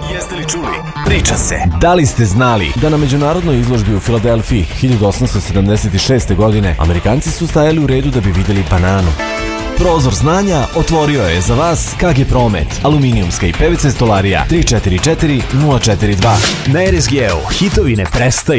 Jeste li čuli? Priča se. Da li ste znali da na međunarodnoj izložbi u Filadelfiji 1876. godine Amerikanci su stajali u redu da bi vidjeli bananu? Prozor znanja otvorio je za vas KG Promet, aluminijumska i PVC stolarija 344 042. Na RSG-u hitovi ne prestaju.